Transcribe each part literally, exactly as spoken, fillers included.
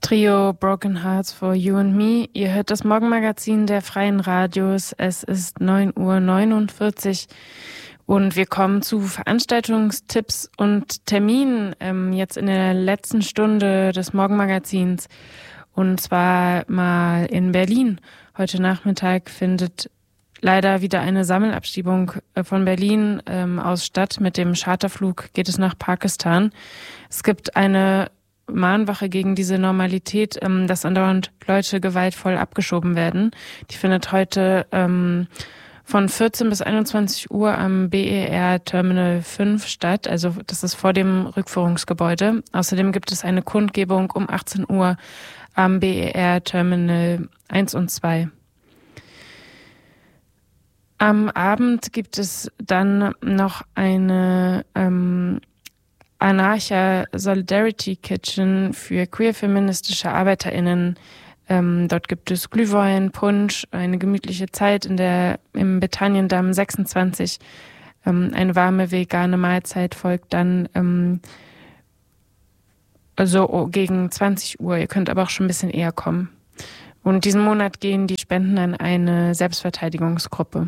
Trio Broken Hearts for You and Me. Ihr hört das Morgenmagazin der Freien Radios. Es ist neun Uhr neunundvierzig und wir kommen zu Veranstaltungstipps und Terminen ähm, jetzt in der letzten Stunde des Morgenmagazins. Und zwar mal in Berlin. Heute Nachmittag findet leider wieder eine Sammelabschiebung von Berlin ähm, aus statt. Mit dem Charterflug geht es nach Pakistan. Es gibt eine Mahnwache gegen diese Normalität, ähm, dass andauernd Leute gewaltvoll abgeschoben werden. Die findet heute ähm, von vierzehn bis einundzwanzig Uhr am B E R Terminal fünf statt. Also das ist vor dem Rückführungsgebäude. Außerdem gibt es eine Kundgebung um achtzehn Uhr am B E R Terminal eins und zwei. Am Abend gibt es dann noch eine ähm, Anarcha Solidarity Kitchen für queer-feministische ArbeiterInnen. Ähm, dort gibt es Glühwein, Punsch, eine gemütliche Zeit in der im Betaniendamm sechsundzwanzig. Ähm, eine warme vegane Mahlzeit folgt dann ähm, also gegen zwanzig Uhr. Ihr könnt aber auch schon ein bisschen eher kommen. Und diesen Monat gehen die Spenden an eine Selbstverteidigungsgruppe.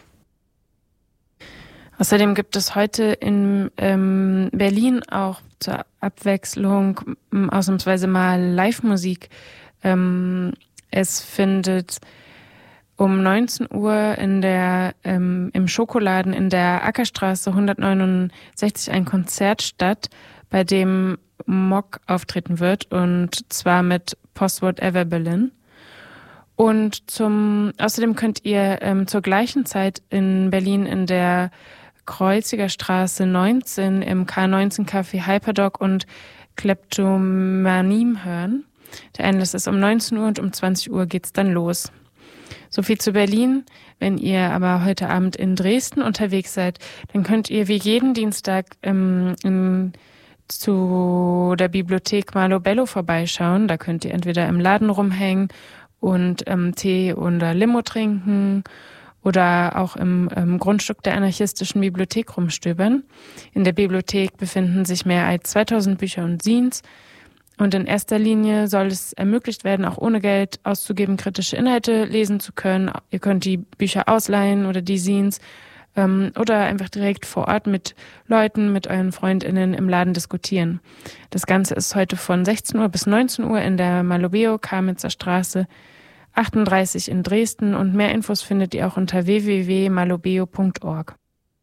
Außerdem gibt es heute in ähm, Berlin auch zur Abwechslung m, ausnahmsweise mal Live-Musik. Ähm, es findet um neunzehn Uhr in der, ähm, im Schokoladen in der Ackerstraße hundertneunundsechzig ein Konzert statt, bei dem Mock auftreten wird, und zwar mit Post-Whatever Berlin. Und zum außerdem könnt ihr ähm, zur gleichen Zeit in Berlin in der Kreuziger Straße neunzehn im K neunzehn Café Hyperdog und Kleptomanim hören. Der Einlass ist um neunzehn Uhr und um zwanzig Uhr geht's dann los. So viel zu Berlin. Wenn ihr aber heute Abend in Dresden unterwegs seid, dann könnt ihr wie jeden Dienstag ähm, in, zu der Bibliothek Malo Bello vorbeischauen. Da könnt ihr entweder im Laden rumhängen und ähm, Tee oder Limo trinken oder auch im ähm, Grundstück der anarchistischen Bibliothek rumstöbern. In der Bibliothek befinden sich mehr als zweitausend Bücher und Zines. Und in erster Linie soll es ermöglicht werden, auch ohne Geld auszugeben, kritische Inhalte lesen zu können. Ihr könnt die Bücher ausleihen oder die Zines ähm, oder einfach direkt vor Ort mit Leuten, mit euren FreundInnen im Laden diskutieren. Das Ganze ist heute von sechzehn Uhr bis neunzehn Uhr in der Malobeo Kamitzer Straße achtunddreißig in Dresden, und mehr Infos findet ihr auch unter w w w punkt malobeo punkt org.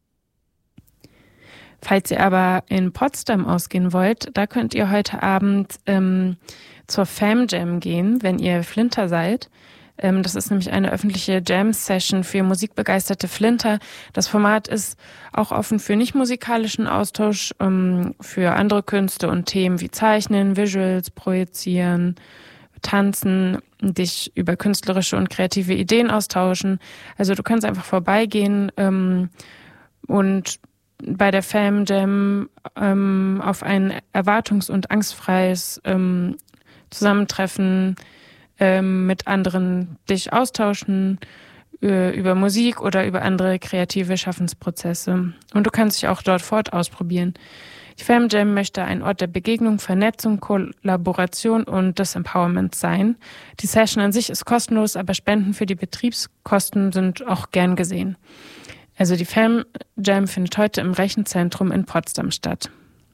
Falls ihr aber in Potsdam ausgehen wollt, da könnt ihr heute Abend ähm, zur Fam Jam gehen, wenn ihr Flinter seid. Ähm, das ist nämlich eine öffentliche Jam-Session für musikbegeisterte Flinter. Das Format ist auch offen für nicht-musikalischen Austausch, ähm, für andere Künste und Themen wie Zeichnen, Visuals, Projizieren, Tanzen, dich über künstlerische und kreative Ideen austauschen. Also du kannst einfach vorbeigehen ähm, und bei der Fam Jam ähm, auf ein erwartungs- und angstfreies ähm, Zusammentreffen ähm, mit anderen dich austauschen äh, über Musik oder über andere kreative Schaffensprozesse. Und du kannst dich auch dort fort ausprobieren. Die Fam Jam möchte ein Ort der Begegnung, Vernetzung, Kollaboration und des Empowerments sein. Die Session an sich ist kostenlos, aber Spenden für die Betriebskosten sind auch gern gesehen. Also die Fam Jam findet heute im Rechenzentrum in Potsdam statt.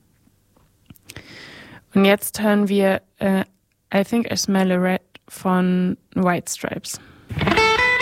Und jetzt hören wir äh, I Think I Smell a Rat von White Stripes.